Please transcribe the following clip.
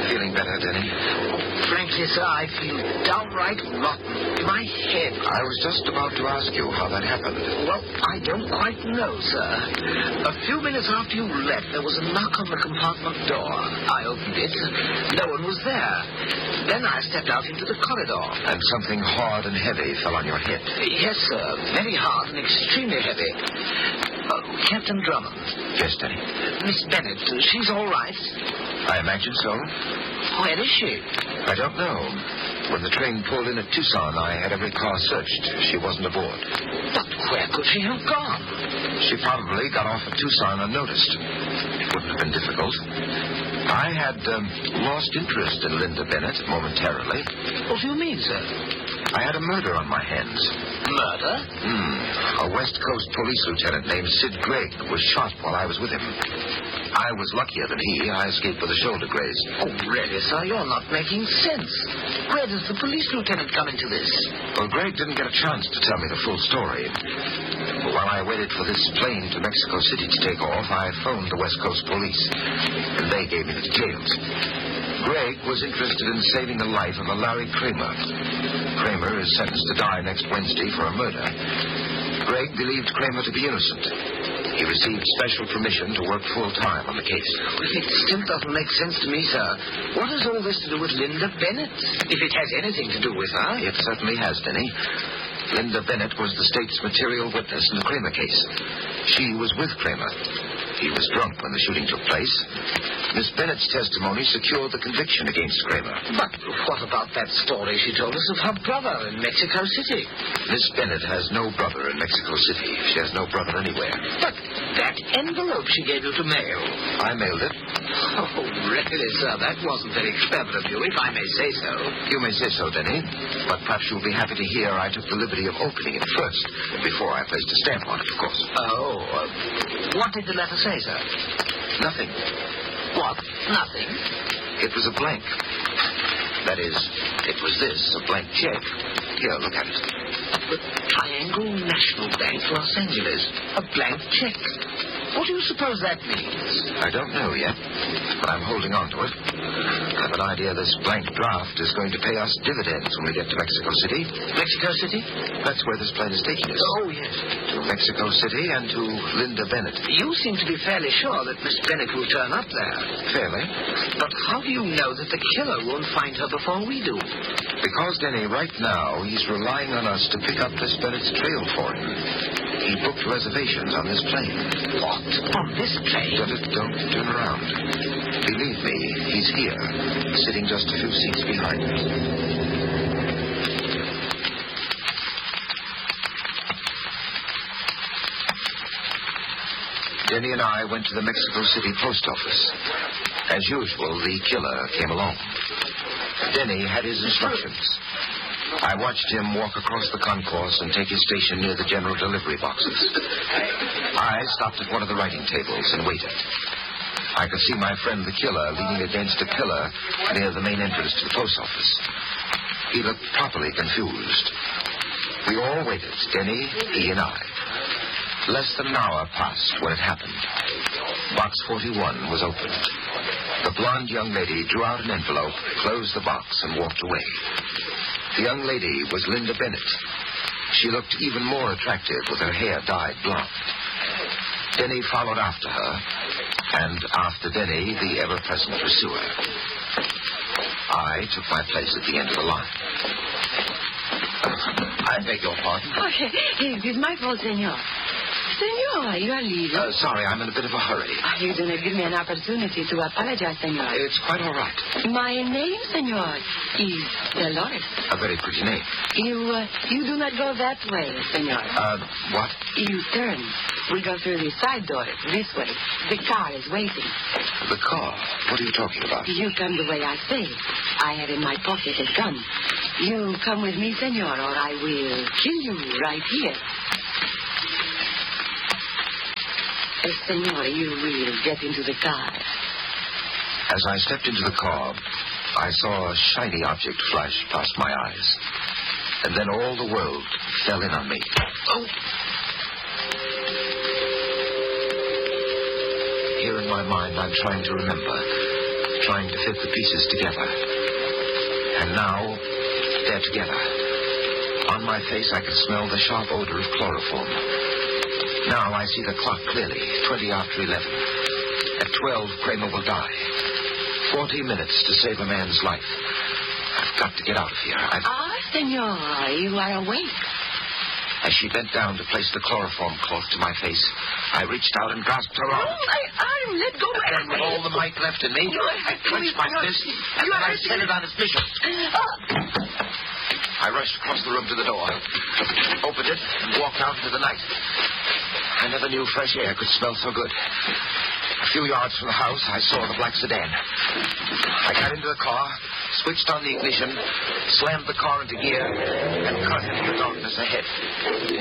Feeling better, Denny? Frankly, sir, I feel downright rotten. My head. I was just about to ask you how that happened. Well, I don't quite know, sir. A few minutes after you left, there was a knock on the compartment door. I opened it. No one was there. Then I stepped out into the corridor. And something hard and heavy fell on your head. Yes, sir. Very hard and extremely heavy. Captain Drummond. Yes, Denny. Miss Bennett, she's all right. I imagine so. Where is she? I don't know. When the train pulled in at Tucson, I had every car searched. She wasn't aboard. But where could she have gone? She probably got off at Tucson unnoticed. It wouldn't have been difficult. I had lost interest in Linda Bennett momentarily. What do you mean, sir? I had a murder on my hands. Murder? A West Coast police lieutenant named Sid Gregg was shot while I was with him. I was luckier than he. I escaped with a shoulder graze. Oh, really, sir? You're not making sense. Where does the police lieutenant come into this? Well, Gregg didn't get a chance to tell me the full story. But while I waited for this plane to Mexico City to take off, I phoned the West Coast police, and they gave me the details. Gregg was interested in saving the life of a Larry Kramer. Kramer is sentenced to die next Wednesday for a murder. Gregg believed Kramer to be innocent. He received special permission to work full-time on the case. Well, it still doesn't make sense to me, sir. What has all this to do with Linda Bennett? If it has anything to do with her. It certainly has, Denny. Linda Bennett was the state's material witness in the Kramer case. She was with Kramer. He was drunk when the shooting took place. Miss Bennett's testimony secured the conviction against Kramer. But what about that story she told us of her brother in Mexico City? Miss Bennett has no brother in Mexico City. She has no brother anywhere. But that envelope she gave you to mail. I mailed it. Oh, really, sir? That wasn't very clever of you, if I may say so. You may say so, Denny. But perhaps you'll be happy to hear I took the liberty of opening it first, before I placed a stamp on it, of course. Oh, what did the letter say, sir? Nothing. What? Nothing? It was a blank. That is, it was this, a blank check. Here, look at it. The Triangle National Bank, Los Angeles. A blank check. What do you suppose that means? I don't know yet, but I'm holding on to it. I have an idea this blank draft is going to pay us dividends when we get to Mexico City. Mexico City? That's where this plane is taking us. Oh, yes. To Mexico City and to Linda Bennett. You seem to be fairly sure that Miss Bennett will turn up there. Fairly. But how do you know that the killer won't find her before we do? Because, Denny, right now, he's relying on us to pick up Miss Bennett's trail for him. He booked reservations on this plane. What? On this plane? Don't turn around. Believe me, he's here, sitting just a few seats behind me. Denny and I went to the Mexico City post office. As usual, the killer came along. Denny had his instructions. I watched him walk across the concourse and take his station near the general delivery boxes. I stopped at one of the writing tables and waited. I could see my friend the killer leaning against a pillar near the main entrance to the post office. He looked properly confused. We all waited, Denny, he, and I. Less than an hour passed when it happened. Box 41 was opened. The blonde young lady drew out an envelope, closed the box, and walked away. The young lady was Linda Bennett. She looked even more attractive with her hair dyed blonde. Denny followed after her, and after Denny, the ever-present pursuer. I took my place at the end of the line. I beg your pardon? Oh, it is my fault, senor. Senor, you are leaving. Sorry, I'm in a bit of a hurry. You do not give me an opportunity to apologize, senor. It's quite all right. My name, senor, is Dolores. A very pretty name. You do not go that way, senor. What? You turn. We go through the side door, this way. The car is waiting. The car? What are you talking about? You come the way I say. I have in my pocket a gun. You come with me, senor, or I will kill you right here. Senor, you will get into the car. As I stepped into the car, I saw a shiny object flash past my eyes. And then all the world fell in on me. Oh! Here in my mind, I'm trying trying to fit the pieces together. And now, they're together. On my face, I can smell the sharp odor of chloroform. Now I see the clock clearly, 20 after 11. At 12, Kramer will die. 40 minutes to save a man's life. I've got to get out of here. Senora, you are awake. As she bent down to place the chloroform cloth to my face, I reached out and grasped her arm. Oh, my arm, let go. And with all the might left in me, I clenched my fist and I set it on his vision. I rushed across the room to the door, opened it, and walked out into the night. I never knew fresh air could smell so good. A few yards from the house, I saw the black sedan. I got into the car, switched on the ignition, slammed the car into gear, and cut into the darkness ahead.